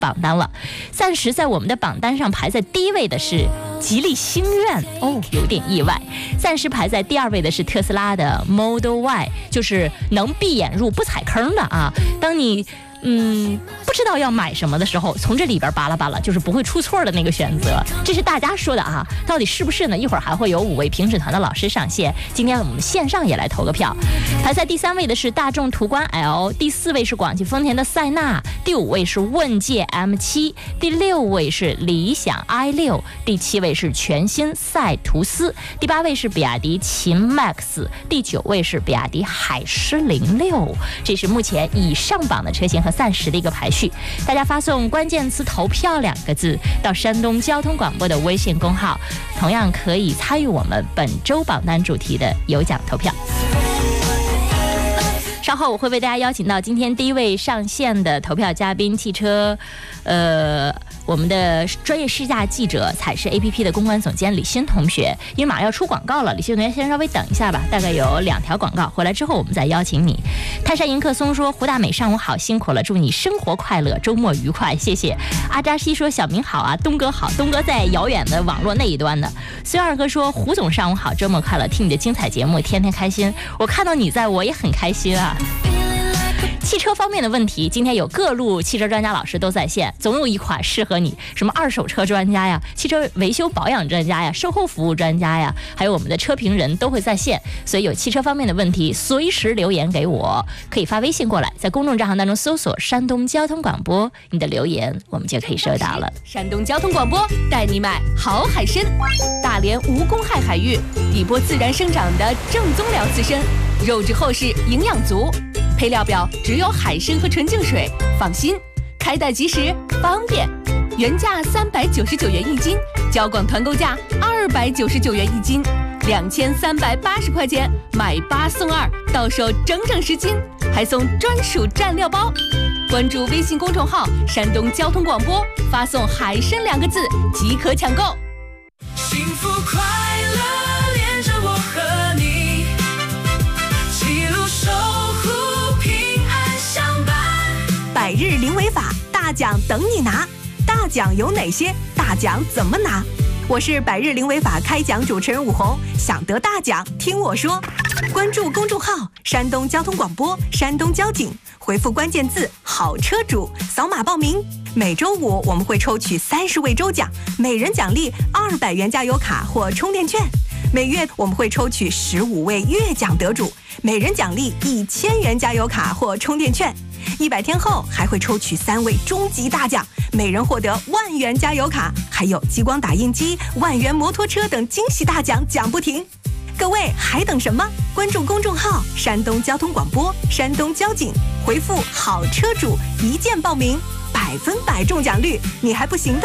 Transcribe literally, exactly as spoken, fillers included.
榜单了。暂时在我们的榜单上排在第一位的是吉利星愿，哦，有点意外。暂时排在第二位的是特斯拉的 Model Y， 就是能闭眼入不踩坑的啊。当你嗯，不知道要买什么的时候，从这里边扒拉扒拉，就是不会出错的那个选择。这是大家说的啊，到底是不是呢？一会儿还会有五位评审团的老师上线。今天我们线上也来投个票。排在第三位的是大众途观 L， 第四位是广汽丰田的塞纳，第五位是问界 M 七， 第六位是理想 I 六， 第七位是全新赛途斯，第八位是比亚迪秦 MAX， 第九位是比亚迪海狮零六。这是目前已上榜的车型和暂时的一个排序。大家发送关键词投票两个字到山东交通广播的微信公号，同样可以参与我们本周榜单主题的有奖投票。稍后我会为大家邀请到今天第一位上线的投票嘉宾，汽车呃我们的专业试驾记者彩世 A P P 的公关总监李欣同学。因为马上要出广告了，李欣同学先稍微等一下吧，大概有两条广告，回来之后我们再邀请你。泰山迎客松说胡大美上午好，辛苦了，祝你生活快乐，周末愉快，谢谢。阿扎西说小明好啊，东哥好，东哥在遥远的网络那一端的。孙二哥说胡总上午好，周末快乐，听你的精彩节目天天开心，我看到你在我也很开心啊。汽车方面的问题，今天有各路汽车专家老师都在线，总有一款适合你，什么二手车专家呀，汽车维修保养专家呀，售后服务专家呀，还有我们的车评人都会在线。所以有汽车方面的问题随时留言给我，可以发微信过来，在公众账号当中搜索山东交通广播，你的留言我们就可以收到了。 山东交通广播带你买好海参，大连无公害海域，底波自然生长的正宗辽刺参，肉质厚实，营养足，配料表只有海参和纯净水，放心，开袋即时，方便。原价三百九十九元一斤，交广团购价二百九十九元一斤，两千三百八十块钱买八送二，到手整整十斤，还送专属蘸料包。关注微信公众号山东交通广播，发送海参两个字即可抢购。 幸福快乐连着我和你，记录守护平安相伴。 百日零违法，大奖等你拿。大奖有哪些？大奖怎么拿？我是百日零违法开讲主持人武红，想得大奖听我说。关注公众号山东交通广播，山东交警，回复关键字好车主，扫码报名。每周五我们会抽取三十位周奖，每人奖励二百元加油卡或充电券。每月我们会抽取十五位月奖得主，每人奖励一千元加油卡或充电券。一百天后还会抽取三位终极大奖，每人获得万元加油卡，还有激光打印机、万元摩托车等惊喜大奖，奖不停。各位还等什么？关注公众号山东交通广播，山东交警，回复好车主一键报名，百分百中奖率，你还不行动？